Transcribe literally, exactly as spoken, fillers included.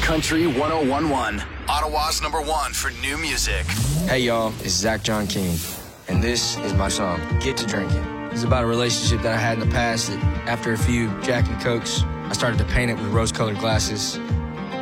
Country one oh one point one. Ottawa's number one for new music. Hey y'all, it's Zach John King, and this is my song, Get to Drinking. It's about a relationship that I had in the past that after a few Jack and Cokes, I started to paint it with rose-colored glasses.